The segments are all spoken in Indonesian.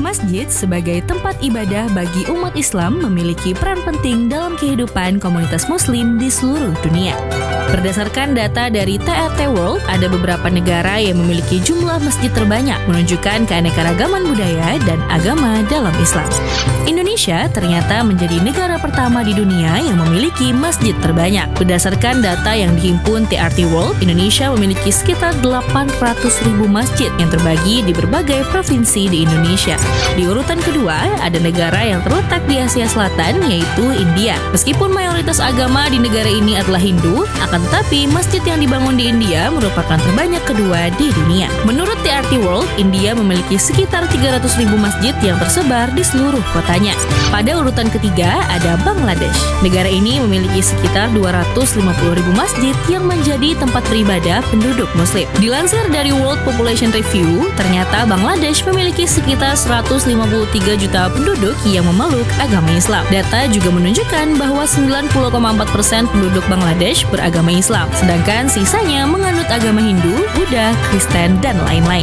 Masjid sebagai tempat ibadah bagi umat Islam memiliki peran penting dalam kehidupan komunitas Muslim di seluruh dunia. Berdasarkan data dari TRT World, ada beberapa negara yang memiliki jumlah masjid terbanyak, menunjukkan keanekaragaman budaya dan agama dalam Islam. Indonesia ternyata menjadi negara pertama di dunia yang memiliki masjid terbanyak. Berdasarkan data yang dihimpun TRT World, Indonesia memiliki sekitar 800.000 masjid yang terbagi di berbagai provinsi di Indonesia. Di urutan kedua, ada negara yang terletak di Asia Selatan, yaitu India. Meskipun mayoritas agama di negara ini adalah Hindu, akan tetapi masjid yang dibangun di India merupakan terbanyak kedua di dunia. Menurut TRT World, India memiliki sekitar 300.000 masjid yang tersebar di seluruh kotanya. Pada urutan ketiga, ada Bangladesh. Negara ini memiliki sekitar 250.000 masjid yang menjadi tempat beribadah penduduk Muslim. Dilansir dari World Population Review, ternyata Bangladesh memiliki sekitar 153 juta penduduk yang memeluk agama Islam. Data juga menunjukkan bahwa 90,4% penduduk Bangladesh beragama Islam, sedangkan sisanya menganut agama Hindu, Buddha, Kristen, dan lain-lain.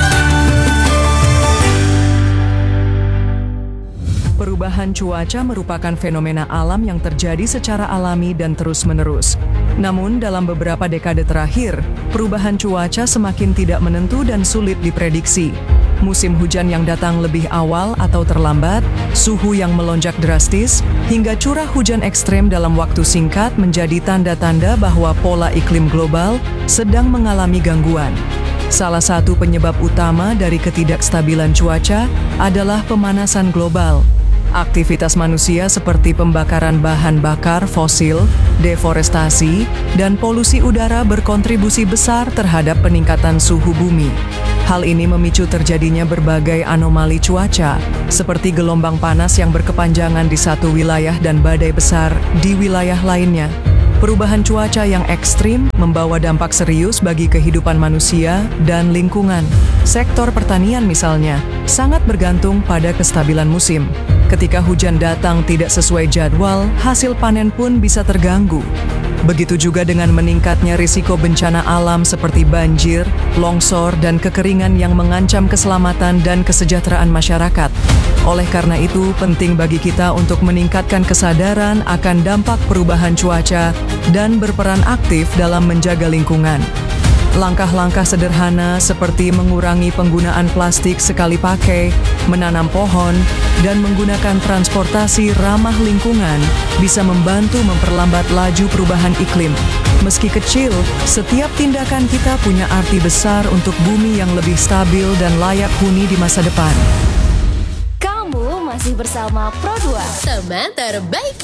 Perubahan cuaca merupakan fenomena alam yang terjadi secara alami dan terus-menerus. Namun, dalam beberapa dekade terakhir, perubahan cuaca semakin tidak menentu dan sulit diprediksi. Musim hujan yang datang lebih awal atau terlambat, suhu yang melonjak drastis, hingga curah hujan ekstrem dalam waktu singkat menjadi tanda-tanda bahwa pola iklim global sedang mengalami gangguan. Salah satu penyebab utama dari ketidakstabilan cuaca adalah pemanasan global. Aktivitas manusia seperti pembakaran bahan bakar fosil, deforestasi, dan polusi udara berkontribusi besar terhadap peningkatan suhu bumi. Hal ini memicu terjadinya berbagai anomali cuaca, seperti gelombang panas yang berkepanjangan di satu wilayah dan badai besar di wilayah lainnya. Perubahan cuaca yang ekstrim membawa dampak serius bagi kehidupan manusia dan lingkungan. Sektor pertanian misalnya, sangat bergantung pada kestabilan musim. Ketika hujan datang tidak sesuai jadwal, hasil panen pun bisa terganggu. Begitu juga dengan meningkatnya risiko bencana alam seperti banjir, longsor, dan kekeringan yang mengancam keselamatan dan kesejahteraan masyarakat. Oleh karena itu, penting bagi kita untuk meningkatkan kesadaran akan dampak perubahan cuaca dan berperan aktif dalam menjaga lingkungan. Langkah-langkah sederhana seperti mengurangi penggunaan plastik sekali pakai, menanam pohon, dan menggunakan transportasi ramah lingkungan bisa membantu memperlambat laju perubahan iklim. Meski kecil, setiap tindakan kita punya arti besar untuk bumi yang lebih stabil dan layak huni di masa depan. Kamu masih bersama Pro2, teman terbaik.